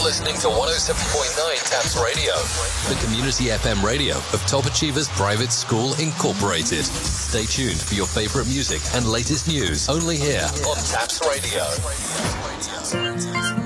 listening to 107.9 Taps Radio, the community FM radio of Top Achievers Private School Incorporated. Stay tuned for your favorite music and latest news only here on Taps Radio.